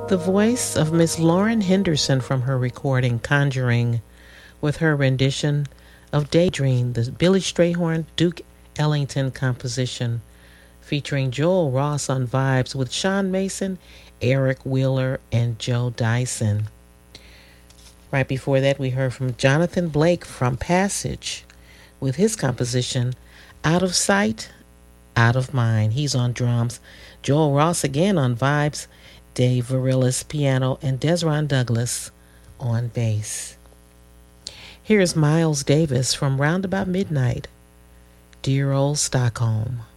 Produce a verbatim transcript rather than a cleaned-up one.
The voice of Miss Lauren Henderson from her recording Conjuring, with her rendition of Daydream, the Billy Strayhorn Duke Ellington composition, featuring Joel Ross on vibes with Sean Mason, Eric Wheeler, and Joe Dyson. Right before that, we heard from Jonathan Blake from Passage with his composition Out of Sight, Out of Mind. He's on drums. Joel Ross again on vibes, Dave Varillas piano, and Desron Douglas on bass. Here's Miles Davis from Roundabout Midnight, Dear Old Stockholm.